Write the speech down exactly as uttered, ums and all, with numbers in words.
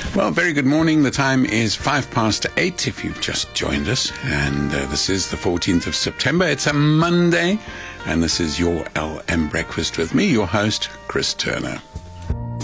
Well, very good morning. The time is five past eight if you've just joined us. And uh, this is the fourteenth of September. It's a Monday. And this is your L M Breakfast with me, your host, Chris Turner.